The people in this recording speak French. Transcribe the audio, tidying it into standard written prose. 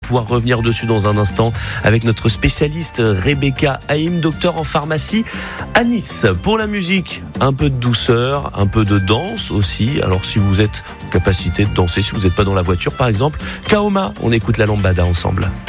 pouvoir revenir dessus dans un instant avec notre spécialiste Rebecca Haïm, docteur en pharmacie à Nice. Pour la musique, un peu de douceur, un peu de danse aussi. Alors si vous êtes en capacité de danser, si vous n'êtes pas dans la voiture par exemple, Kaoma, on écoute la lambada ensemble.